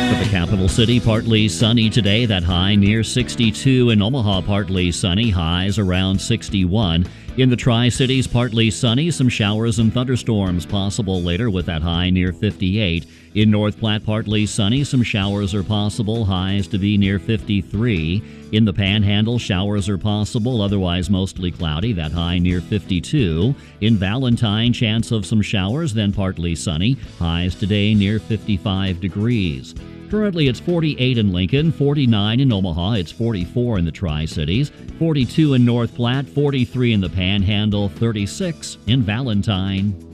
For the capital city, partly sunny today, that high near 62. In Omaha, partly sunny, highs around 61. In the Tri-Cities, partly sunny, some showers and thunderstorms possible later with that high near 58. In North Platte, partly sunny, some showers are possible, highs to be near 53. In the Panhandle, showers are possible, otherwise mostly cloudy, that high near 52. In Valentine, chance of some showers, then partly sunny, highs today near 55 degrees. Currently, it's 48 in Lincoln, 49 in Omaha, it's 44 in the Tri-Cities, 42 in North Platte, 43 in the Panhandle, 36 in Valentine.